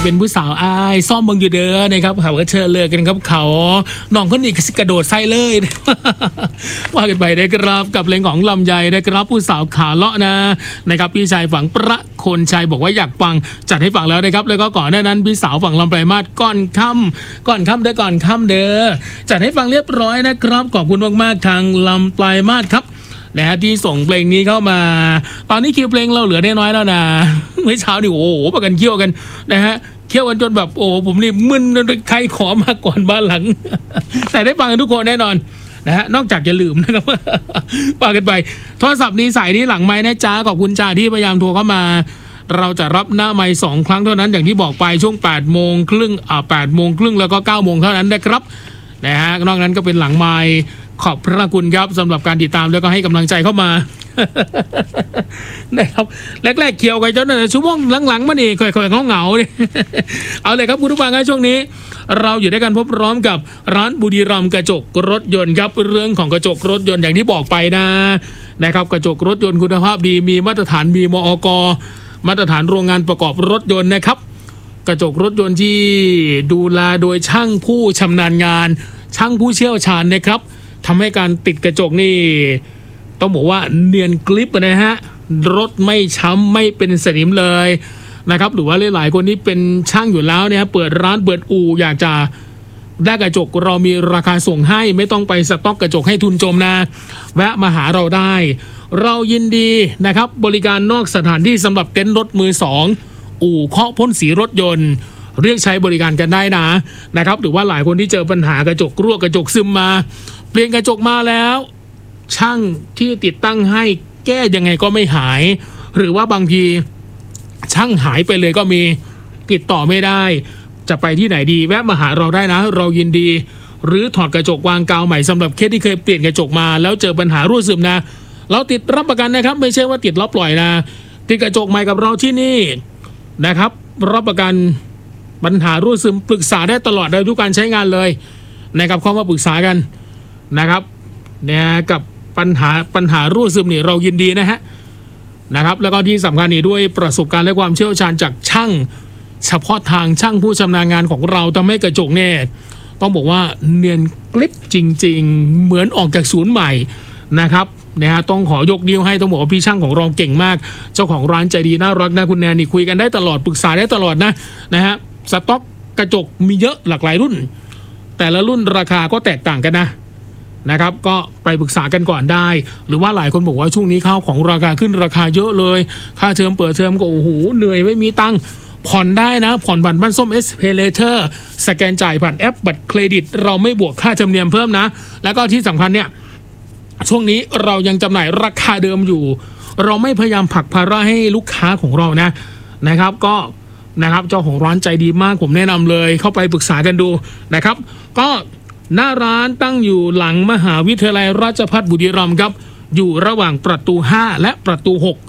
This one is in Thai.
เป็นผู้สาวอายซ่อมเบิ่งอยู่เด้อนะครับเขาก็เชิญเลยกันครับเขาน้องคนนี้กระโดดใส่เลยว่ากันไปได้ครับกับเพลงของลำไยได้ครับผู้สาวขาเลาะนะครับพี่ชายฝั่งประโคนชัยบอกว่าอยากฟังจัดให้ฟังแล้วนะครับแล้วก็ก่อนหน้านั้นพี่สาวฝั่งลำไยมาศก่อนค่ำเด้อจัดให้ฟังเรียบร้อยนะครับขอบคุณมากๆทางลำไยมาศครับนะฮะที่ส่งเพลงนี้เข้ามาตอนนี้คิวเพลงเราเหลือได้น้อยแล้วนะเมื่อเช้านี่โอ้โหประกันเคี่ยวกันนะฮะเคี่ยวกันจนแบบโอ้ผมนี่มึนใครขอมาก่อนบ้านหลัง แต่ได้ฟังกันทุกคนแน่นอนนะฮะนอกจากจะลืมนะครับ ฟังกันไปโทรศัพท์นี้สายนี้หลังไม้นะจ๊ะขอบคุณจ้าที่พยายามโทรเข้ามาเราจะรับหน้าไมค์2 ครั้งเท่านั้นอย่างที่บอกไปช่วง8 โมงครึ่ง8 โมงครึ่งแล้วก็9 โมงเท่านั้นนะครับนะฮะนอกนั้นก็เป็นหลังไมค์ขอบพระคุณครับสำหรับการติดตามแล้วก็ให้กำลังใจเข้ามา นะครับแรกๆเคี่ยวกันจนชั่วโมงหลังๆมานี่ค่อยๆเหงาๆเนี่ย เอาเลยครับคุณผู้ฟังครับช่วงนี้เราอยู่ด้วยกันพบพร้อมกับร้านบุรีรัมย์กระจกรถยนต์ครับเรื่องของกระจกรถยนต์อย่างที่บอกไปนะครับกระจกรถยนต์คุณภาพดีมีมาตรฐานมีมอก.มาตรฐานโรงงานประกอบรถยนต์นะครับกระจกรถยนต์ที่ดูแลโดยช่างผู้ชำนาญงานช่างผู้เชี่ยวชาญนะครับทำให้การติดกระจกนี่ต้องบอกว่าเนียนกริบนะฮะรถไม่ช้ำไม่เป็นสนิมเลยนะครับหรือว่าหลายๆคนที่เป็นช่างอยู่แล้วเนี่ยเปิดร้านเปิดอู่อยากจะได้กระจกเรามีราคาส่งให้ไม่ต้องไปสต็อกกระจกให้ทุนจมนะแวะมาหาเราได้เรายินดีนะครับบริการนอกสถานที่สำหรับเต็นท์รถมือ2อู่เคาะพ่นสีรถยนต์เรียกใช้บริการกันได้นะครับหรือว่าหลายคนที่เจอปัญหากระจกรั่วกระจกซึมมาเปลี่ยนกระจกมาแล้วช่างที่ติดตั้งให้แก้ยังไงก็ไม่หายหรือว่าบางทีช่างหายไปเลยก็มีติดต่อไม่ได้จะไปที่ไหนดีแวะมาหาเราได้นะเรายินดีหรือถอดกระจกวางกาวใหม่สำหรับเคสที่เคยเปลี่ยนกระจกมาแล้วเจอปัญหารั่วซึมนะเราติดรับประกันนะครับไม่ใช่ว่าติดแล้วปล่อยนะติดกระจกใหม่กับเราที่นี่นะครับรับประกันปัญหารั่วซึมปรึกษาได้ตลอดในทุกการใช้งานเลยนะครับเข้ามาปรึกษากันนะครับเนี่ยกับปัญหารั่วซึมนี่เรายินดีนะครับแล้วก็ที่สำคัญนี่ด้วยประสบการณ์และความเชี่ยวชาญจากช่างเฉพาะทางช่างผู้ชำนาญงานของเราทำให้กระจกเนี่ยต้องบอกว่าเนียนกริบจริงๆเหมือนออกจากศูนย์ใหม่นะครับต้องขอยกนิ้วให้ต้องบอกว่าพี่ช่างของเราเก่งมากเจ้าของร้านใจดีน่ารักนะคุณแนนนี่คุยกันได้ตลอดปรึกษาได้ตลอดนะฮะสต็อกกระจกมีเยอะหลากหลายรุ่นแต่ละรุ่นราคาก็แตกต่างกันนะครับก็ไปปรึกษากันก่อนได้หรือว่าหลายคนบอกว่าช่วงนี้ข้าวของราคาขึ้นราคาเยอะเลยค่าเทอมเปิดเทอมก็โอ้โหเหนื่อยไม่มีตังค์ผ่อนได้นะผ่อนบัตรบ้านส้ม SPayLater สแกนจ่ายผ่านแอปบัตรเครดิตเราไม่บวกค่าธรรมเนียมเพิ่มนะแล้วก็ที่สำคัญเนี่ยช่วงนี้เรายังจำหน่ายราคาเดิมอยู่เราไม่พยายามผลักภาระให้ลูกค้าของเรานะครับก็นะครับเจ้าของร้านใจดีมากผมแนะนำเลยเข้าไปปรึกษากันดูนะครับก็หน้าร้านตั้งอยู่หลังมหาวิทยาลัยราชภัฏบุรีรัมย์ครับอยู่ระหว่างประตู5และประตู6